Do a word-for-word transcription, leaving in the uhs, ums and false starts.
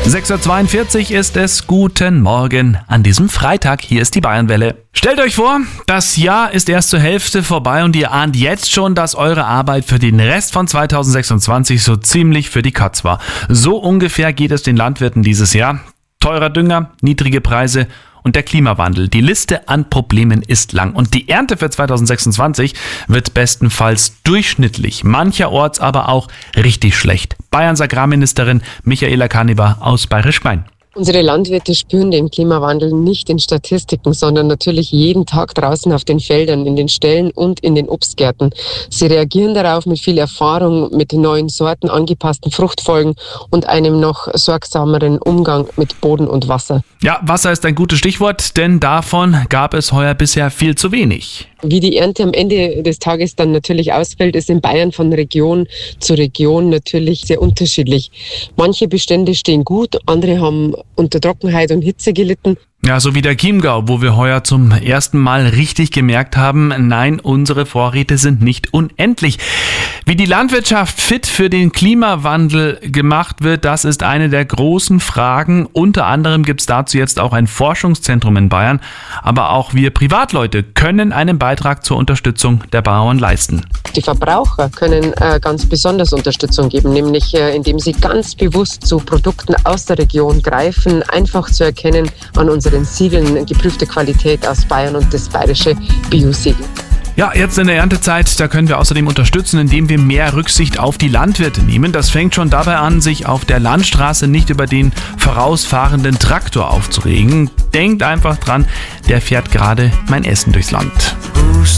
sechs Uhr zweiundvierzig ist es. Guten Morgen an diesem Freitag. Hier ist die Bayernwelle. Stellt euch vor, das Jahr ist erst zur Hälfte vorbei und ihr ahnt jetzt schon, dass eure Arbeit für den Rest von zweitausendsechsundzwanzig so ziemlich für die Katz war. So ungefähr geht es den Landwirten dieses Jahr. Teurer Dünger, niedrige Preise und der Klimawandel. Die Liste an Problemen ist lang und die Ernte für zweitausendsechsundzwanzig wird bestenfalls durchschnittlich, mancherorts aber auch richtig schlecht. Bayerns Agrarministerin Michaela Kaniber aus Bayerisch-Gmein. Unsere Landwirte spüren den Klimawandel nicht in Statistiken, sondern natürlich jeden Tag draußen auf den Feldern, in den Ställen und in den Obstgärten. Sie reagieren darauf mit viel Erfahrung, mit neuen Sorten, angepassten Fruchtfolgen und einem noch sorgsameren Umgang mit Boden und Wasser. Ja, Wasser ist ein gutes Stichwort, denn davon gab es heuer bisher viel zu wenig. Wie die Ernte am Ende des Tages dann natürlich ausfällt, ist in Bayern von Region zu Region natürlich sehr unterschiedlich. Manche Bestände stehen gut, andere haben unter Trockenheit und Hitze gelitten. Ja, so wie der Chiemgau, wo wir heuer zum ersten Mal richtig gemerkt haben, nein, unsere Vorräte sind nicht unendlich. Wie die Landwirtschaft fit für den Klimawandel gemacht wird, das ist eine der großen Fragen. Unter anderem gibt es dazu jetzt auch ein Forschungszentrum in Bayern. Aber auch wir Privatleute können einen Beitrag zur Unterstützung der Bauern leisten. Die Verbraucher können äh, ganz besonders Unterstützung geben, nämlich äh, indem sie ganz bewusst zu Produkten aus der Region greifen, einfach zu erkennen an unseren Siegeln, geprüfte Qualität aus Bayern und das bayerische Bio-Siegel. Ja, jetzt in der Erntezeit, da können wir außerdem unterstützen, indem wir mehr Rücksicht auf die Landwirte nehmen. Das fängt schon dabei an, sich auf der Landstraße nicht über den vorausfahrenden Traktor aufzuregen. Denkt einfach dran, der fährt gerade mein Essen durchs Land.